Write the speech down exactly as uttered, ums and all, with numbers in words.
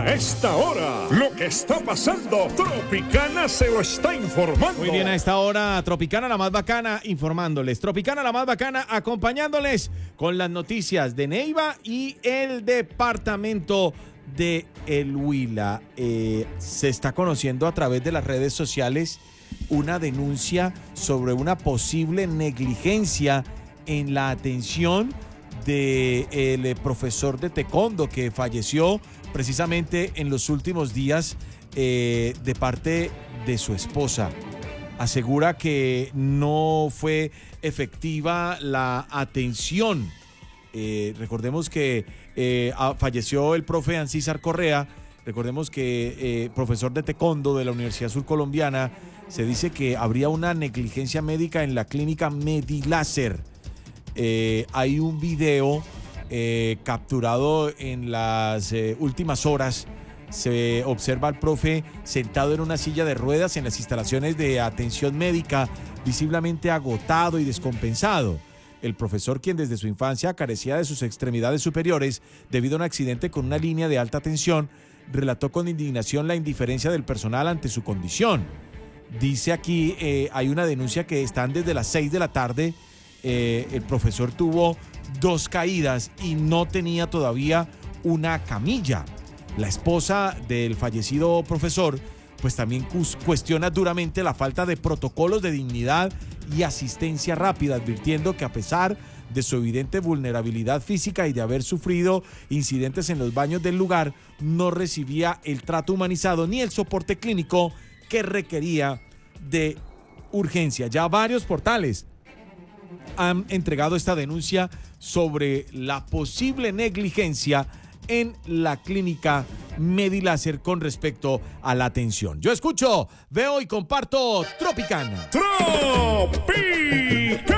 A esta hora, lo que está pasando, Tropicana se lo está informando. Muy bien, a esta hora, Tropicana la más bacana informándoles. Tropicana la más bacana acompañándoles con las noticias de Neiva y el departamento de El Huila. Eh, se está conociendo a través de las redes sociales una denuncia sobre una posible negligencia en la atención del profesor de taekwondo que falleció precisamente en los últimos días eh, de parte de su esposa. Asegura que no fue efectiva la atención. Eh, recordemos que eh, falleció el profe Ancísar Correa. Recordemos que eh, profesor de taekwondo de la Universidad Surcolombiana. Se dice que habría una negligencia médica en la clínica Mediláser. Eh, hay un video eh, capturado en las eh, últimas horas. Se observa al profe sentado en una silla de ruedas en las instalaciones de atención médica, visiblemente agotado y descompensado. El profesor, quien desde su infancia carecía de sus extremidades superiores debido a un accidente con una línea de alta tensión, relató con indignación la indiferencia del personal ante su condición. Dice aquí, eh, hay una denuncia que están desde las seis de la tarde. Eh, el profesor tuvo dos caídas y no tenía todavía una camilla. La esposa del fallecido profesor pues también cuestiona duramente la falta de protocolos de dignidad y asistencia rápida, advirtiendo que a pesar de su evidente vulnerabilidad física y de haber sufrido incidentes en los baños del lugar, no recibía el trato humanizado ni el soporte clínico que requería de urgencia. Ya varios portales han entregado esta denuncia sobre la posible negligencia en la clínica Mediláser con respecto a la atención. Yo escucho, veo y comparto Tropicana. Tropicana.